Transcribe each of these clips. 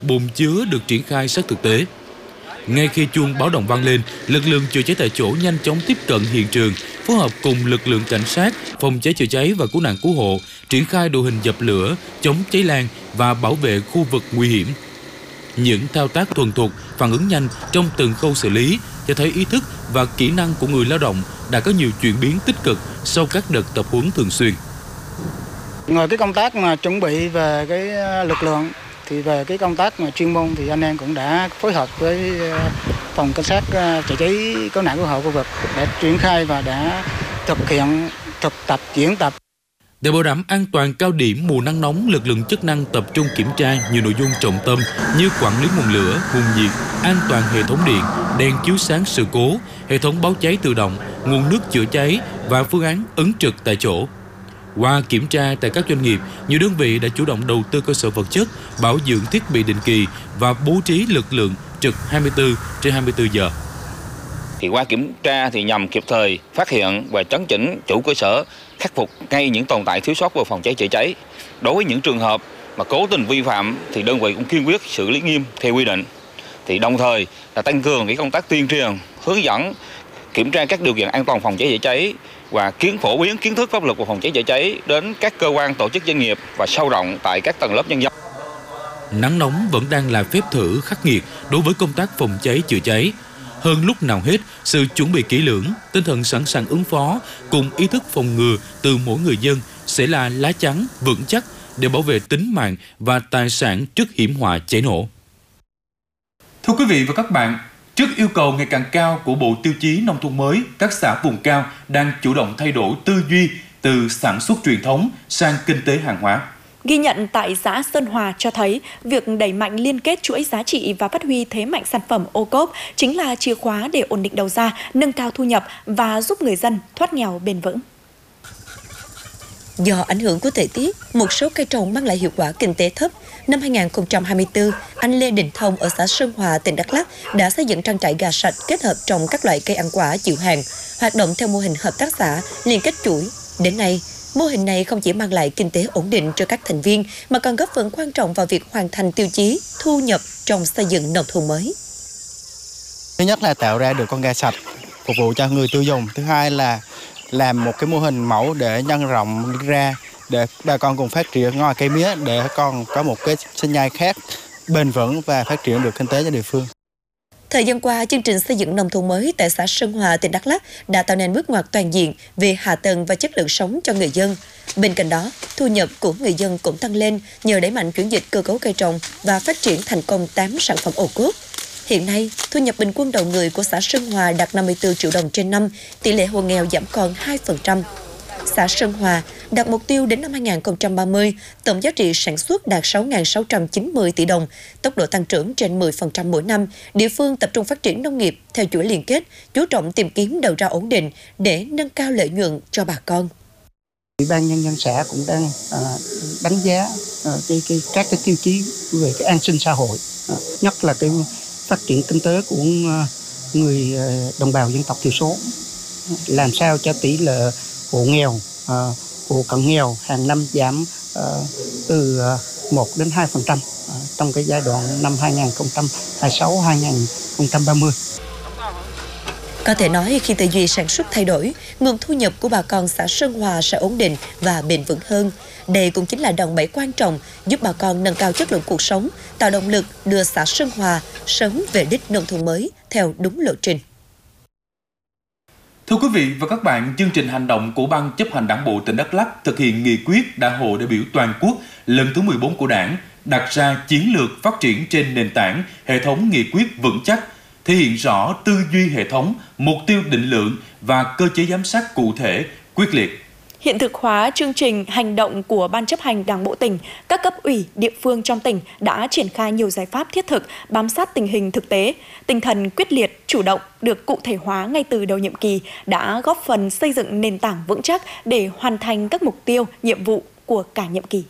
bồn chứa được triển khai sát thực tế. Ngay khi chuông báo động vang lên, lực lượng chữa cháy tại chỗ nhanh chóng tiếp cận hiện trường, phối hợp cùng lực lượng cảnh sát, phòng cháy chữa cháy và cứu nạn cứu hộ, triển khai đội hình dập lửa, chống cháy lan và bảo vệ khu vực nguy hiểm. Những thao tác thuần thục, phản ứng nhanh trong từng khâu xử lý cho thấy ý thức và kỹ năng của người lao động đã có nhiều chuyển biến tích cực sau các đợt tập huấn thường xuyên. Ngoài cái công tác mà chuẩn bị về cái lực lượng thì về cái công tác mà chuyên môn thì anh em cũng đã phối hợp với phòng cảnh sát chữa cháy cứu nạn cứu hộ khu vực để triển khai và đã thực hiện thực tập diễn tập. Để bảo đảm an toàn cao điểm mùa nắng nóng, lực lượng chức năng tập trung kiểm tra nhiều nội dung trọng tâm như quản lý nguồn lửa, nguồn nhiệt, an toàn hệ thống điện, đèn chiếu sáng sự cố, hệ thống báo cháy tự động, nguồn nước chữa cháy và phương án ứng trực tại chỗ. Qua kiểm tra tại các doanh nghiệp, nhiều đơn vị đã chủ động đầu tư cơ sở vật chất, bảo dưỡng thiết bị định kỳ và bố trí lực lượng trực 24/24 giờ. Thì qua kiểm tra thì nhằm kịp thời phát hiện và chấn chỉnh chủ cơ sở, khắc phục ngay những tồn tại thiếu sót về phòng cháy chữa cháy. Đối với những trường hợp mà cố tình vi phạm thì đơn vị cũng kiên quyết xử lý nghiêm theo quy định. Thì đồng thời là tăng cường cái công tác tuyên truyền, hướng dẫn, kiểm tra các điều kiện an toàn phòng cháy chữa cháy và phổ biến kiến thức pháp luật về phòng cháy chữa cháy đến các cơ quan, tổ chức, doanh nghiệp và sâu rộng tại các tầng lớp nhân dân. Nắng nóng vẫn đang là phép thử khắc nghiệt đối với công tác phòng cháy chữa cháy. Hơn lúc nào hết, sự chuẩn bị kỹ lưỡng, tinh thần sẵn sàng ứng phó cùng ý thức phòng ngừa từ mỗi người dân sẽ là lá chắn vững chắc để bảo vệ tính mạng và tài sản trước hiểm họa cháy nổ. Thưa quý vị và các bạn, trước yêu cầu ngày càng cao của Bộ Tiêu chí Nông thôn mới, các xã vùng cao đang chủ động thay đổi tư duy từ sản xuất truyền thống sang kinh tế hàng hóa. Ghi nhận tại xã Sơn Hòa cho thấy, việc đẩy mạnh liên kết chuỗi giá trị và phát huy thế mạnh sản phẩm ô cốp chính là chìa khóa để ổn định đầu ra, nâng cao thu nhập và giúp người dân thoát nghèo bền vững. Do ảnh hưởng của thời tiết, một số cây trồng mang lại hiệu quả kinh tế thấp. Năm 2024, anh Lê Đình Thông ở xã Sơn Hòa, tỉnh Đắk Lắk đã xây dựng trang trại gà sạch kết hợp trồng các loại cây ăn quả chịu hạn, hoạt động theo mô hình hợp tác xã liên kết chuỗi. Đến nay, mô hình này không chỉ mang lại kinh tế ổn định cho các thành viên mà còn góp phần quan trọng vào việc hoàn thành tiêu chí thu nhập trong xây dựng nông thôn mới. Thứ nhất là tạo ra được con gà sạch phục vụ cho người tiêu dùng. Thứ hai là làm một cái mô hình mẫu để nhân rộng ra để bà con cùng phát triển ngoài cây mía để con có một cái sinh nhai khác bền vững và phát triển được kinh tế cho địa phương. Thời gian qua, chương trình xây dựng nông thôn mới tại xã Sơn Hòa, tỉnh Đắk Lắk đã tạo nên bước ngoặt toàn diện về hạ tầng và chất lượng sống cho người dân. Bên cạnh đó, thu nhập của người dân cũng tăng lên nhờ đẩy mạnh chuyển dịch cơ cấu cây trồng và phát triển thành công 8 sản phẩm ô cốp. Hiện nay, thu nhập bình quân đầu người của xã Sơn Hòa đạt 54 triệu đồng trên năm, tỷ lệ hộ nghèo giảm còn 2%. Xã Sơn Hòa đặt mục tiêu đến năm 2030, tổng giá trị sản xuất đạt 6.690 tỷ đồng, tốc độ tăng trưởng trên 10% mỗi năm. Địa phương tập trung phát triển nông nghiệp theo chuỗi liên kết, chú trọng tìm kiếm đầu ra ổn định để nâng cao lợi nhuận cho bà con. Ủy ban nhân dân xã cũng đang đánh giá các cái tiêu chí về cái an sinh xã hội, nhất là cái phát triển kinh tế của người đồng bào dân tộc thiểu số, làm sao cho tỷ lệ hộ nghèo, hộ cận nghèo hàng năm giảm từ 1 đến 2% trong cái giai đoạn năm 2026-2030. Có thể nói khi tư duy sản xuất thay đổi, nguồn thu nhập của bà con xã Sơn Hòa sẽ ổn định và bền vững hơn. Đây cũng chính là đòn bẩy quan trọng giúp bà con nâng cao chất lượng cuộc sống, tạo động lực đưa xã Sơn Hòa sớm về đích nông thôn mới theo đúng lộ trình. Thưa quý vị và các bạn, chương trình hành động của Ban chấp hành Đảng bộ tỉnh Đắk Lắk thực hiện nghị quyết Đại hội đại biểu toàn quốc lần thứ 14 của Đảng, đặt ra chiến lược phát triển trên nền tảng hệ thống nghị quyết vững chắc, thể hiện rõ tư duy hệ thống, mục tiêu định lượng và cơ chế giám sát cụ thể, quyết liệt. Hiện thực hóa chương trình hành động của Ban chấp hành Đảng bộ tỉnh, các cấp ủy, địa phương trong tỉnh đã triển khai nhiều giải pháp thiết thực, bám sát tình hình thực tế. Tinh thần quyết liệt, chủ động được cụ thể hóa ngay từ đầu nhiệm kỳ đã góp phần xây dựng nền tảng vững chắc để hoàn thành các mục tiêu, nhiệm vụ của cả nhiệm kỳ.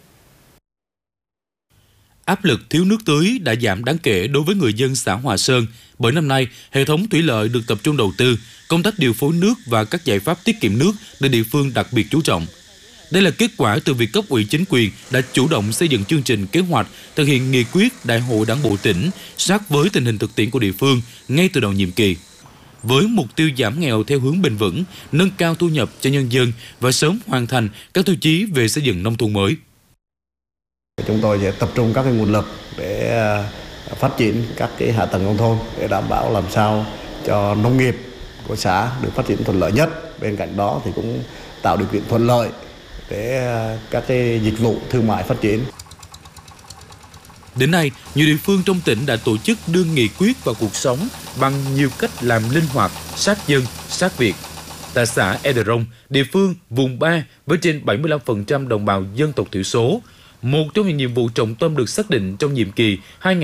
Áp lực thiếu nước tưới đã giảm đáng kể đối với người dân xã Hòa Sơn, bởi năm nay hệ thống thủy lợi được tập trung đầu tư, công tác điều phối nước và các giải pháp tiết kiệm nước được địa phương đặc biệt chú trọng. Đây là kết quả từ việc cấp ủy chính quyền đã chủ động xây dựng chương trình kế hoạch thực hiện nghị quyết Đại hội Đảng bộ tỉnh sát với tình hình thực tiễn của địa phương ngay từ đầu nhiệm kỳ. Với mục tiêu giảm nghèo theo hướng bền vững, nâng cao thu nhập cho nhân dân và sớm hoàn thành các tiêu chí về xây dựng nông thôn mới. Chúng tôi sẽ tập trung các nguồn lực để phát triển các hạ tầng nông thôn để đảm bảo làm sao cho nông nghiệp của xã được phát triển thuận lợi nhất. Bên cạnh đó thì cũng tạo điều kiện thuận lợi để các dịch vụ thương mại phát triển. Đến nay, nhiều địa phương trong tỉnh đã tổ chức đưa nghị quyết vào cuộc sống bằng nhiều cách làm linh hoạt, sát dân, sát Việt. Tại xã Eder Rông, địa phương vùng 3 với trên 75% đồng bào dân tộc thiểu số, một trong những nhiệm vụ trọng tâm được xác định trong nhiệm kỳ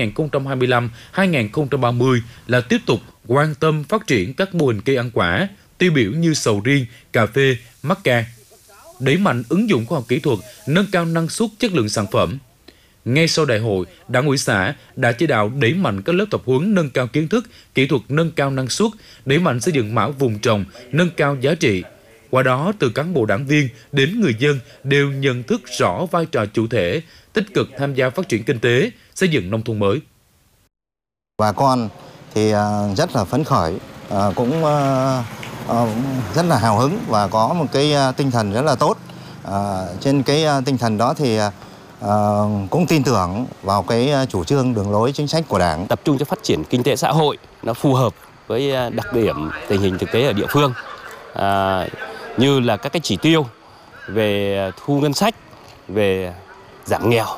2025-2030 là tiếp tục quan tâm phát triển các mô hình cây ăn quả, tiêu biểu như sầu riêng, cà phê, mắc ca, đẩy mạnh ứng dụng khoa học kỹ thuật, nâng cao năng suất chất lượng sản phẩm. Ngay sau đại hội, Đảng ủy xã đã chỉ đạo đẩy mạnh các lớp tập huấn nâng cao kiến thức, kỹ thuật nâng cao năng suất, đẩy mạnh xây dựng mã vùng trồng, nâng cao giá trị. Qua đó, từ cán bộ đảng viên đến người dân đều nhận thức rõ vai trò chủ thể, tích cực tham gia phát triển kinh tế, xây dựng nông thôn mới. Bà con thì rất là phấn khởi, cũng rất là hào hứng và có một cái tinh thần rất là tốt. Trên cái tinh thần đó thì cũng tin tưởng vào cái chủ trương đường lối chính sách của Đảng. Tập trung cho phát triển kinh tế xã hội nó phù hợp với đặc điểm tình hình thực tế ở địa phương, như là các cái chỉ tiêu về thu ngân sách, về giảm nghèo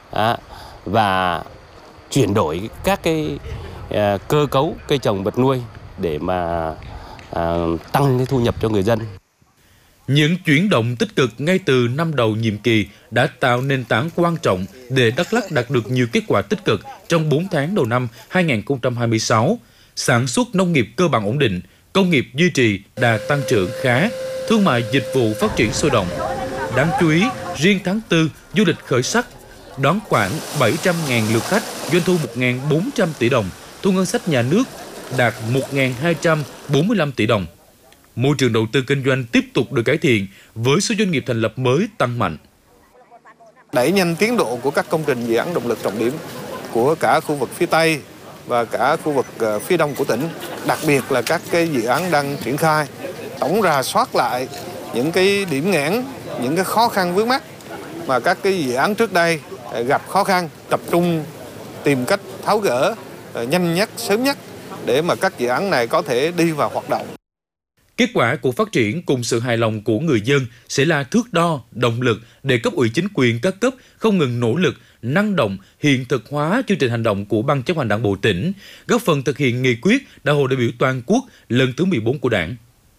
và chuyển đổi các cái cơ cấu cây trồng vật nuôi để mà tăng cái thu nhập cho người dân. Những chuyển động tích cực ngay từ năm đầu nhiệm kỳ đã tạo nền tảng quan trọng để Đắk Lắk đạt được nhiều kết quả tích cực trong 4 tháng đầu năm 2026. Sản xuất nông nghiệp cơ bản ổn định, công nghiệp duy trì đà tăng trưởng khá, thương mại dịch vụ phát triển sôi động. Đáng chú ý, riêng tháng 4, du lịch khởi sắc, đón khoảng 700.000 lượt khách, doanh thu 1.400 tỷ đồng, thu ngân sách nhà nước đạt 1.245 tỷ đồng. Môi trường đầu tư kinh doanh tiếp tục được cải thiện với số doanh nghiệp thành lập mới tăng mạnh. Đẩy nhanh tiến độ của các công trình dự án động lực trọng điểm của cả khu vực phía Tây và cả khu vực phía Đông của tỉnh, đặc biệt là các cái dự án đang triển khai, tổng rà soát lại những cái điểm nghẽn, những cái khó khăn vướng mắc mà các cái dự án trước đây gặp khó khăn, tập trung tìm cách tháo gỡ nhanh nhất, sớm nhất để mà các dự án này có thể đi vào hoạt động. Kết quả của phát triển cùng sự hài lòng của người dân sẽ là thước đo, động lực để cấp ủy chính quyền các cấp không ngừng nỗ lực, năng động, hiện thực hóa chương trình hành động của Ban Chấp hành Đảng bộ tỉnh, góp phần thực hiện nghị quyết Đại hội đại biểu toàn quốc lần thứ 14 của Đảng.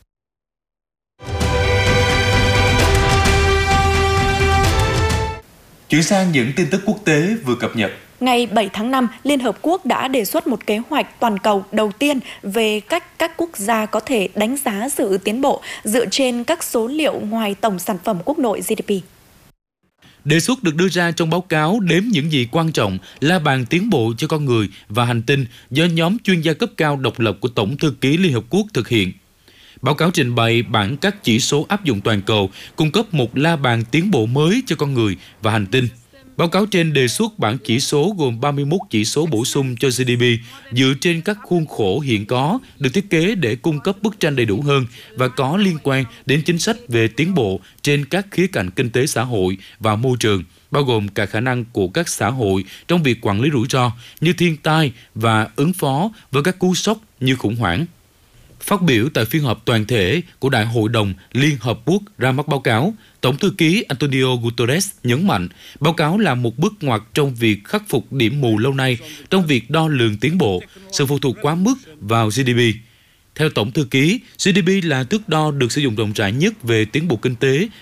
Chuyển sang những tin tức quốc tế vừa cập nhật. Ngày 7 tháng 5, Liên Hợp Quốc đã đề xuất một kế hoạch toàn cầu đầu tiên về cách các quốc gia có thể đánh giá sự tiến bộ dựa trên các số liệu ngoài tổng sản phẩm quốc nội GDP. Đề xuất được đưa ra trong báo cáo đếm những gì quan trọng là bàn tiến bộ cho con người và hành tinh do nhóm chuyên gia cấp cao độc lập của Tổng thư ký Liên Hợp Quốc thực hiện. Báo cáo trình bày bảng các chỉ số áp dụng toàn cầu, cung cấp một la bàn tiến bộ mới cho con người và hành tinh. Báo cáo trên đề xuất bảng chỉ số gồm 31 chỉ số bổ sung cho GDP dựa trên các khuôn khổ hiện có được thiết kế để cung cấp bức tranh đầy đủ hơn và có liên quan đến chính sách về tiến bộ trên các khía cạnh kinh tế xã hội và môi trường, bao gồm cả khả năng của các xã hội trong việc quản lý rủi ro như thiên tai và ứng phó với các cú sốc như khủng hoảng. Phát biểu tại phiên họp toàn thể của Đại hội đồng Liên Hợp Quốc ra mắt báo cáo, Tổng thư ký Antonio Guterres nhấn mạnh báo cáo là một bước ngoặt trong việc khắc phục điểm mù lâu nay trong việc đo lường tiến bộ, sự phụ thuộc quá mức vào GDP. Theo Tổng thư ký, GDP là thước đo được sử dụng rộng rãi nhất về tiến bộ kinh tế